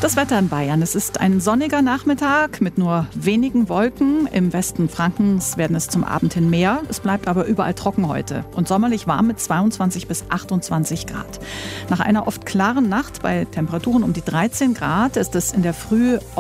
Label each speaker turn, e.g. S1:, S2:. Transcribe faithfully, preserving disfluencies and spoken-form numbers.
S1: Das Wetter in Bayern. Es ist ein sonniger Nachmittag mit nur wenigen Wolken. Im Westen Frankens werden es zum Abend hin mehr. Es bleibt aber überall trocken heute und sommerlich warm mit zweiundzwanzig bis achtundzwanzig Grad. Nach einer oft klaren Nacht bei Temperaturen um die dreizehn Grad ist es in der Früh